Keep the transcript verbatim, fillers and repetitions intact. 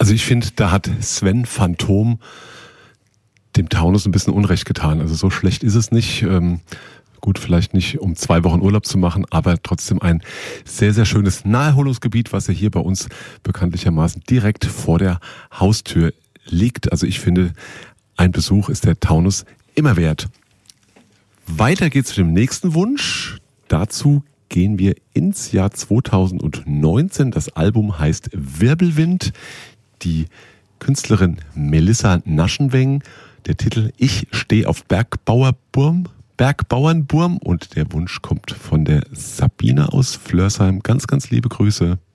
Also ich finde, da hat Sven Phantom dem Taunus ein bisschen Unrecht getan. Also so schlecht ist es nicht. Ähm, gut, vielleicht nicht, um zwei Wochen Urlaub zu machen, aber trotzdem ein sehr, sehr schönes Naherholungsgebiet, was ja hier bei uns bekanntlichermaßen direkt vor der Haustür liegt. Also ich finde, ein Besuch ist der Taunus immer wert. Weiter geht's zu dem nächsten Wunsch. Dazu gehen wir ins Jahr zweitausendneunzehn. Das Album heißt Wirbelwind. Die Künstlerin Melissa Naschenweng. Der Titel Ich stehe auf Bergbauerburm, Bergbauernburm. Und der Wunsch kommt von der Sabine aus Flörsheim. Ganz, ganz liebe Grüße.